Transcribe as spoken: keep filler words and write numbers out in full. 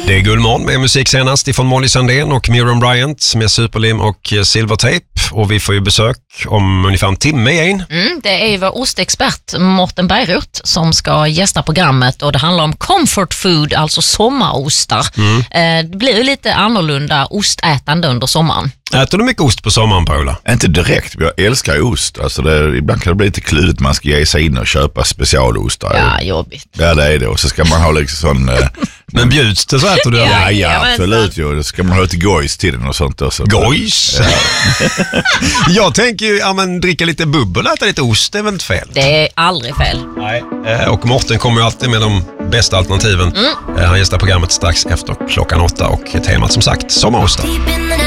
Det är Guldmorgon med musik senast ifrån Molly Sandén och Miriam Bryant med Superlim och Silvertape. Och vi får ju besök om ungefär en timme igen. Mm, det är ju vår ostexpert Mårten Bergroth som ska gästa programmet och det handlar om comfort food, alltså sommarostar. Mm. Eh, det blir ju lite annorlunda ostätande under sommaren. Äter du mycket ost på sommaren, Paula? Inte direkt, men jag älskar ost. Alltså det, ibland kan det bli lite klurigt, man ska ge sig in och köpa specialostar. Ja, jobbigt. Ja, det är det. Och så ska man ha liksom sån... Eh, men bjuds det så äter du? Ja, ja, ja absolut. Jo. Då ska man ha lite gojs till den och sånt också. Gojs? Ja. Jag tänker ju, ja men dricka lite bubbel och äta lite ost, det är väl inte fel? Det är aldrig fel. Nej. Och Mårten kommer ju alltid med de bästa alternativen. Mm. Han gästar programmet strax efter klockan åtta och temat som sagt, sommarostar.